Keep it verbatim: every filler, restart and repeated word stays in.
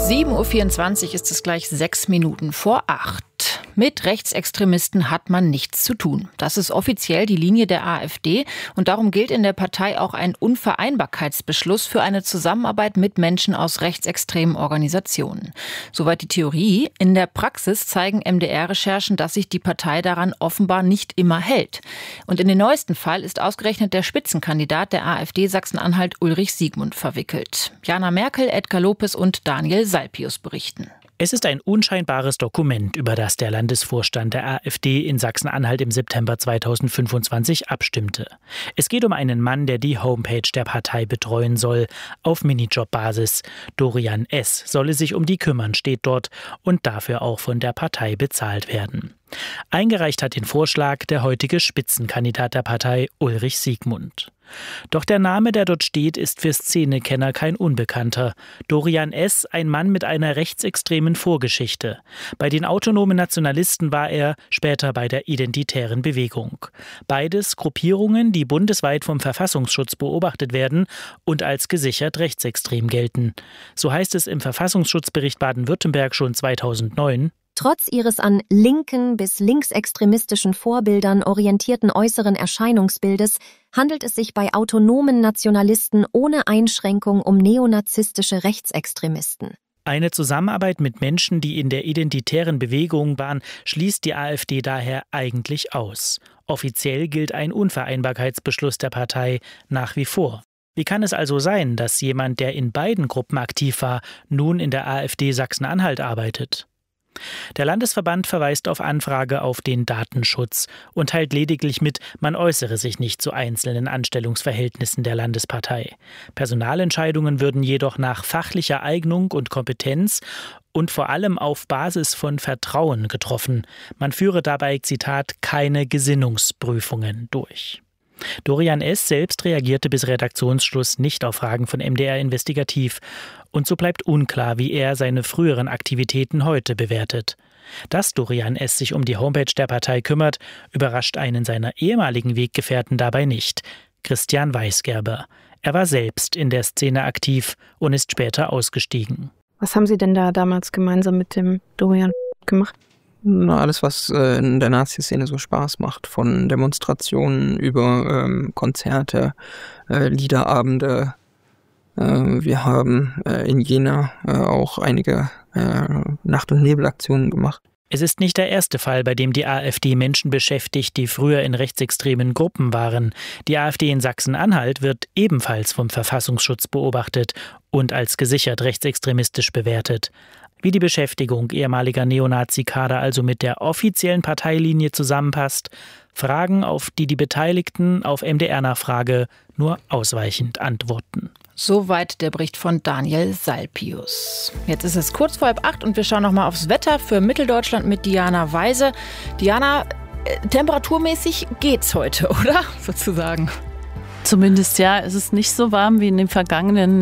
sieben Uhr vierundzwanzig ist es gleich sechs Minuten vor acht. Mit Rechtsextremisten hat man nichts zu tun. Das ist offiziell die Linie der AfD und darum gilt in der Partei auch ein Unvereinbarkeitsbeschluss für eine Zusammenarbeit mit Menschen aus rechtsextremen Organisationen. Soweit die Theorie. In der Praxis zeigen M D R-Recherchen, dass sich die Partei daran offenbar nicht immer hält. Und in den neuesten Fall ist ausgerechnet der Spitzenkandidat der AfD Sachsen-Anhalt Ulrich Siegmund verwickelt. Jana Merkel, Edgar Lopez und Daniel Salpius berichten. Es ist ein unscheinbares Dokument, über das der Landesvorstand der AfD in Sachsen-Anhalt im September zweitausendfünfundzwanzig abstimmte. Es geht um einen Mann, der die Homepage der Partei betreuen soll, auf Minijob-Basis. Dorian S. solle sich um die kümmern, steht dort, und dafür auch von der Partei bezahlt werden. Eingereicht hat den Vorschlag der heutige Spitzenkandidat der Partei, Ulrich Siegmund. Doch der Name, der dort steht, ist für Szenekenner kein Unbekannter. Dorian S., ein Mann mit einer rechtsextremen Vorgeschichte. Bei den autonomen Nationalisten war er, später bei der Identitären Bewegung. Beides Gruppierungen, die bundesweit vom Verfassungsschutz beobachtet werden und als gesichert rechtsextrem gelten. So heißt es im Verfassungsschutzbericht Baden-Württemberg schon zweitausendneun. Trotz ihres an linken bis linksextremistischen Vorbildern orientierten äußeren Erscheinungsbildes handelt es sich bei autonomen Nationalisten ohne Einschränkung um neonazistische Rechtsextremisten. Eine Zusammenarbeit mit Menschen, die in der identitären Bewegung waren, schließt die AfD daher eigentlich aus. Offiziell gilt ein Unvereinbarkeitsbeschluss der Partei nach wie vor. Wie kann es also sein, dass jemand, der in beiden Gruppen aktiv war, nun in der AfD Sachsen-Anhalt arbeitet? Der Landesverband verweist auf Anfrage auf den Datenschutz und teilt lediglich mit, man äußere sich nicht zu einzelnen Anstellungsverhältnissen der Landespartei. Personalentscheidungen würden jedoch nach fachlicher Eignung und Kompetenz und vor allem auf Basis von Vertrauen getroffen. Man führe dabei, Zitat, keine Gesinnungsprüfungen durch. Dorian S. selbst reagierte bis Redaktionsschluss nicht auf Fragen von M D R Investigativ. Und so bleibt unklar, wie er seine früheren Aktivitäten heute bewertet. Dass Dorian S. sich um die Homepage der Partei kümmert, überrascht einen seiner ehemaligen Weggefährten dabei nicht. Christian Weisgerber. Er war selbst in der Szene aktiv und ist später ausgestiegen. Was haben Sie denn da damals gemeinsam mit dem Dorian gemacht? Na, alles, was äh, in der Nazi-Szene so Spaß macht, von Demonstrationen über ähm, Konzerte, äh, Liederabende. Äh, wir haben äh, in Jena äh, auch einige äh, Nacht- und Nebelaktionen gemacht. Es ist nicht der erste Fall, bei dem die AfD Menschen beschäftigt, die früher in rechtsextremen Gruppen waren. Die AfD in Sachsen-Anhalt wird ebenfalls vom Verfassungsschutz beobachtet und als gesichert rechtsextremistisch bewertet. Wie die Beschäftigung ehemaliger Neonazi-Kader also mit der offiziellen Parteilinie zusammenpasst, Fragen, auf die die Beteiligten auf M D R-Nachfrage nur ausweichend antworten. Soweit der Bericht von Daniel Salpius. Jetzt ist es kurz vor halb acht und wir schauen noch mal aufs Wetter für Mitteldeutschland mit Diana Weise. Diana, äh, temperaturmäßig geht's heute, oder? Sozusagen. Zumindest ja, es ist nicht so warm wie in den vergangenen